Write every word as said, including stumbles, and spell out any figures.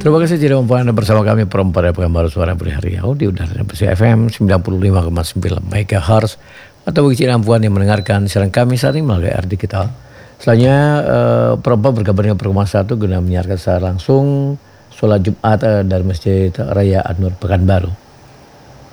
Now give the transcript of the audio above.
Terima kasih tidak mempunyai Anda bersama kami Perempuan Pekanbaru Suara Beri Riau di udara Besi F M sembilan puluh lima koma sembilan megahertz atau bagi Cirampuan yang mendengarkan siaran kami saat ini melalui R Digital. Selanjutnya uh, Perempuan bergabung dengan Perumah Satu guna menyiarkan secara langsung sholat Jumat uh, dari Masjid Raya An-Nur Pekanbaru.